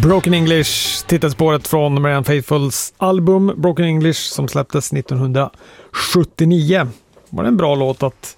Broken English, titelspåret från Marianne Faithfulls album Broken English som släpptes 1979. Var det en bra låt att